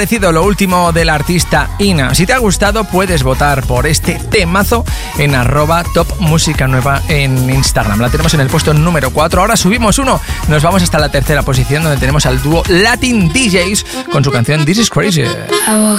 Lo último del artista Ina. Si te ha gustado, puedes votar por este temazo en @topmusicanueva en Instagram. La tenemos en el puesto número 4. Ahora subimos uno. Nos vamos hasta la tercera posición, donde tenemos al dúo Latin DJs con su canción This Is Crazy. I